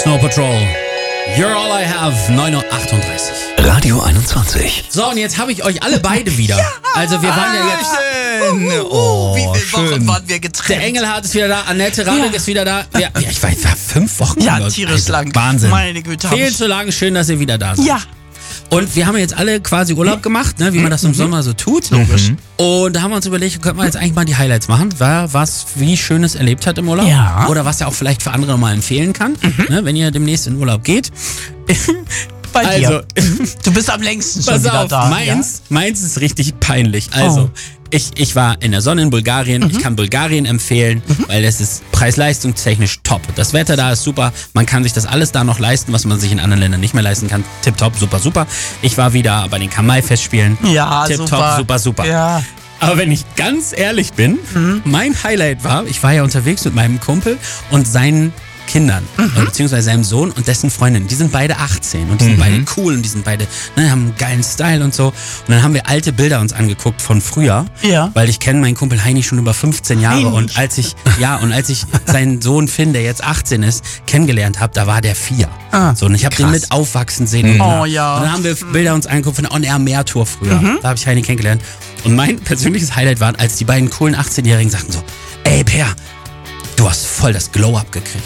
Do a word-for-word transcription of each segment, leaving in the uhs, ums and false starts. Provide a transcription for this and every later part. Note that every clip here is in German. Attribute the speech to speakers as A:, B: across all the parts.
A: Snow Patrol. You're all I have, neun Uhr achtunddreißig.
B: Radio einundzwanzig.
A: So, und jetzt habe ich euch alle beide wieder. Ja, also wir waren ja jetzt...
C: Oh, wie viele Wochen waren wir getrennt?
A: Der Engelhardt ist wieder da, Annette Radek ja. ist wieder da. Ja, ja ich war, ich war fünf Wochen.
C: Ja, tierisch also, lang.
A: Wahnsinn.
C: Meine Güte.
A: Viel zu lang, schön, dass ihr wieder da seid.
C: Ja.
A: Und wir haben jetzt alle quasi Urlaub gemacht, ne, wie man das im mhm. Sommer so tut.
C: Logisch.
A: Und da haben wir uns überlegt, könnten wir jetzt eigentlich mal die Highlights machen, wer was wie Schönes erlebt hat im Urlaub.
C: Ja.
A: Oder was er auch vielleicht für andere mal empfehlen kann,
C: mhm.
A: ne, wenn ihr demnächst in Urlaub geht.
C: Bei
A: also,
C: dir. Du bist am längsten schon
A: pass
C: wieder
A: auf,
C: da.
A: Meins, ja? meins ist richtig peinlich. Also, oh. ich, ich war in der Sonne in Bulgarien. Mhm. Ich kann Bulgarien empfehlen, mhm. weil es ist preis-leistungstechnisch top. Das Wetter da ist super. Man kann sich das alles da noch leisten, was man sich in anderen Ländern nicht mehr leisten kann. Tipptopp, super, super. Ich war wieder bei den Kamai-Festspielen.
C: Ja,
A: Tipptopp,
C: super.
A: super, super.
C: Ja.
A: Aber wenn ich ganz ehrlich bin, mhm. mein Highlight war, ich war ja unterwegs mit meinem Kumpel und seinen Kindern, mhm. beziehungsweise seinem Sohn und dessen Freundin. Die sind beide achtzehn und die sind mhm. beide cool und die sind beide, ne, haben einen geilen Style und so. Und dann haben wir alte Bilder uns angeguckt von früher,
C: ja.
A: weil ich kenne meinen Kumpel Heini schon über fünfzehn Jahre
C: Heini.
A: und als ich, ja, und als ich seinen Sohn Finn, der jetzt achtzehn ist, kennengelernt habe, da war der vier.
C: Ah,
A: so, und ich habe den mit aufwachsen sehen.
C: Mhm. Oh ja.
A: Und dann haben wir Bilder uns angeguckt von der On-Air-Mehr-Tour früher.
C: Mhm.
A: Da habe ich Heini kennengelernt. Und mein persönliches Highlight war, als die beiden coolen achtzehnjährigen sagten so, ey Per, du hast voll das Glow-Up gekriegt.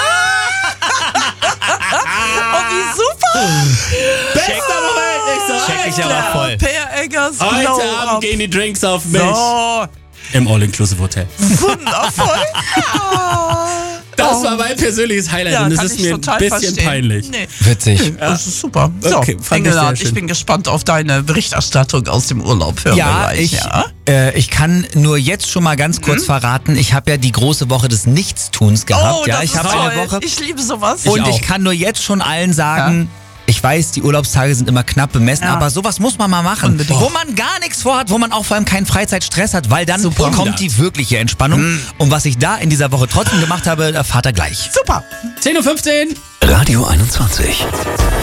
C: Oh, wie super!
A: Bester Moment! Ich so,
B: check ich aber voll.
C: Per Eggers
A: Heute
C: Glow
A: Abend
C: Up.
A: gehen die Drinks auf mich.
C: So.
A: Im All-Inclusive Hotel.
C: Wundervoll!
A: Das
C: oh.
A: war mein persönliches Highlight
C: Ja,
A: und es
C: kann
A: ist
C: ich
A: mir ein
C: total
A: bisschen
C: verstehen.
A: peinlich.
C: Nee.
B: Witzig.
C: Das ist super. So,
A: Okay, fand ich
C: Engelhardt,
A: sehr
C: ich
A: schön.
C: bin gespannt auf deine Berichterstattung aus dem Urlaub. Hören wir
B: Ja,
C: gleich,
B: ich,
C: ja?
B: äh, ich kann nur jetzt schon mal ganz kurz mhm. verraten, ich habe ja die große Woche des Nichtstuns gehabt.
C: Oh,
B: ja,
C: das
B: ich
C: ist
B: habe
C: toll.
B: eine Woche.
C: Ich liebe sowas.
B: Und
A: Ich
B: ich,
A: auch.
B: kann nur jetzt schon allen sagen, ja. ich weiß, die Urlaubstage sind immer knapp bemessen,
C: Ja.
B: aber sowas muss man mal machen.
C: Unbedingt.
B: Wo man gar nichts vorhat, wo man auch vor allem keinen Freizeitstress hat, weil dann
C: Super.
B: kommt die wirkliche Entspannung. Mhm. Und was ich da in dieser Woche trotzdem gemacht habe, erfahrt ihr gleich.
C: Super.
A: zehn Uhr fünfzehn.
B: Radio einundzwanzig.